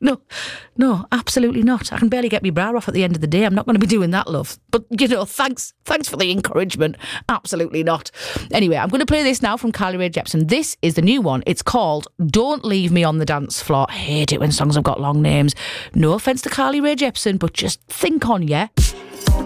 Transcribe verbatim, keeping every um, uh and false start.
No, no, absolutely not. I can barely get my bra off at the end of the day. I'm not going to be doing that, love. But, you know, thanks thanks for the encouragement. Absolutely not. Anyway, I'm going to play this now from Carly Rae Jepsen. This is the new one. It's called Don't Leave Me on the Dance Floor. I hate it when songs have got long names. No offence to Carly Rae Jepsen, but just think on, yeah?